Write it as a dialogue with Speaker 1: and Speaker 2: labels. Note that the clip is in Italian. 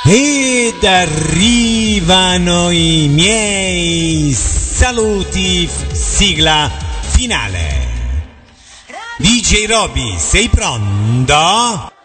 Speaker 1: Ed arrivano i miei saluti, sigla finale. DJ Roby, sei pronto?